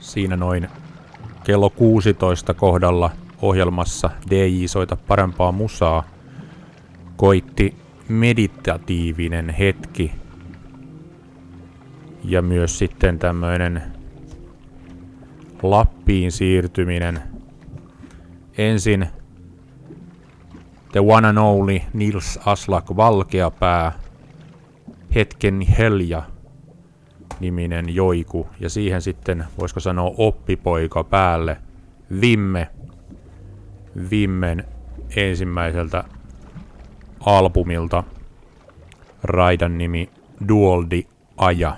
Siinä noin kello 16 kohdalla ohjelmassa DJ Soita parempaa musaa koitti meditatiivinen hetki ja myös sitten tämmöinen Lappiin siirtyminen. Ensin The One and Only Nils Aslak Valkeapää, Hetken Helja niminen joiku, ja siihen sitten voisiko sanoa oppipoika päälle Vimmen ensimmäiseltä albumilta raidan nimi Duoldi Aja.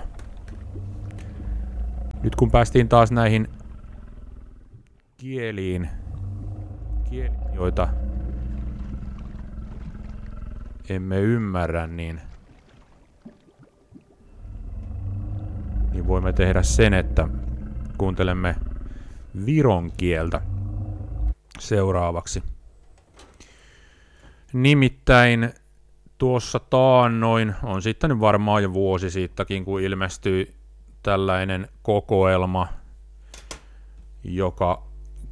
Nyt kun päästiin taas näihin kieliin, joita emme ymmärrä, niin voimme tehdä sen, että kuuntelemme viron kieltä seuraavaksi. Nimittäin tuossa taannoin, on sitten varmaan jo vuosi siitäkin, kun ilmestyi tällainen kokoelma, joka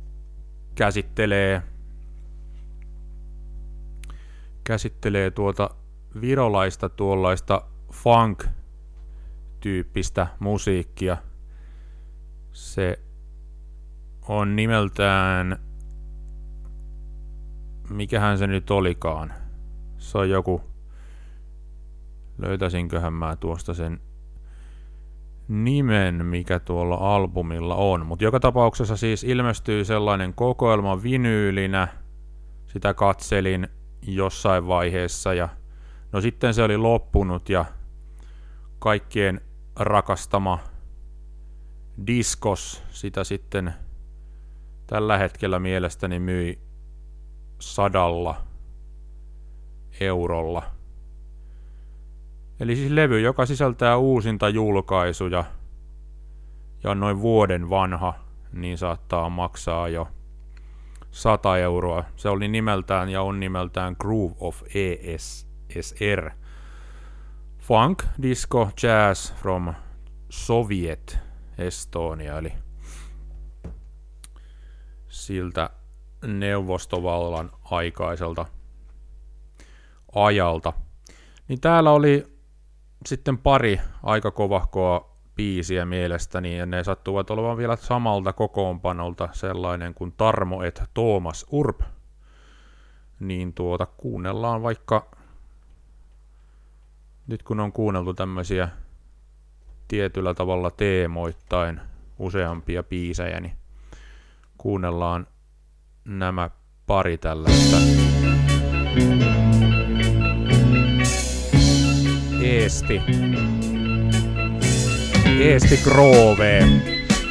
käsittelee tuota virolaista tuollaista funk-tyyppistä musiikkia. Se on nimeltään, mikähän se nyt olikaan. Se on joku, löytäisinköhän mä tuosta sen nimen, mikä tuolla albumilla on. Mutta joka tapauksessa siis ilmestyy sellainen kokoelma vinyylinä. Sitä katselin jossain vaiheessa ja no sitten se oli loppunut ja kaikkien rakastama Diskos sitä sitten tällä hetkellä mielestäni myi 100 eurolla. Eli siis levy, joka sisältää uusinta julkaisuja ja on noin vuoden vanha, niin saattaa maksaa jo 100 euroa. Se oli nimeltään ja on nimeltään Groove of ESSR. Funk, disco, jazz from Soviet Estonia, eli siltä neuvostovallan aikaiselta ajalta. Niin täällä oli sitten pari aika kovahkoa biisiä mielestäni, ja ne sattuvat olevan vielä samalta kokoonpanolta, sellainen kuin Tarmo et Thomas Urb. Niin kuunnellaan vaikka, nyt kun on kuunneltu tämmöisiä tietyllä tavalla teemoittain useampia biisejä, niin kuunnellaan nämä pari tällaista Eesti Grove.